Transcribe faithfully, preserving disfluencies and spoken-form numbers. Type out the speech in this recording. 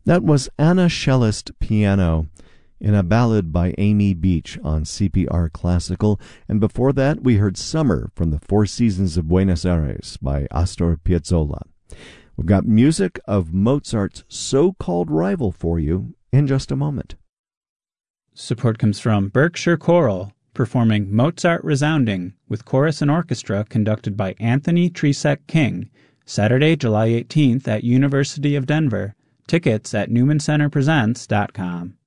That was Anna Cellist Piano in a ballad by Amy Beach on C P R Classical, and before that we heard Summer from the Four Seasons of Buenos Aires by Astor Piazzolla. We've got music of Mozart's so-called rival for you in just a moment. Support comes from Berkshire Choral, performing Mozart Resounding with chorus and orchestra conducted by Anthony Tresek King, Saturday, July eighteenth at University of Denver. Tickets at newman center presents dot com.